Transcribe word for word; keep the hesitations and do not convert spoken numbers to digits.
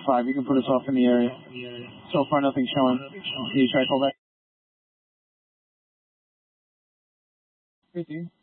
five, you can put us off in the area. So far, nothing showing. Can you try to call back? fifty.